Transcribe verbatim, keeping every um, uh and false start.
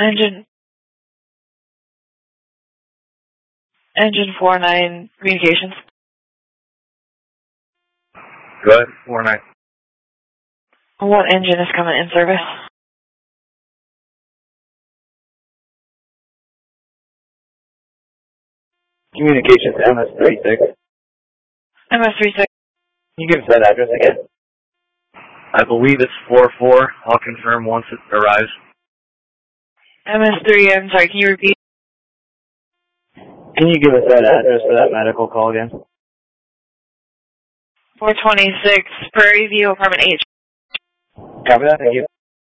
Engine. Engine four nine communications. Go ahead, four nine. What engine is coming in service? Communications M S thirty-six. M S thirty-six. Can you give us that address again? I believe it's four four. I'll confirm once it arrives. M S three, I'm sorry, can you repeat? Can you give us that address for that medical call again? four twenty-six, Prairie View, apartment H. Copy that, thank you.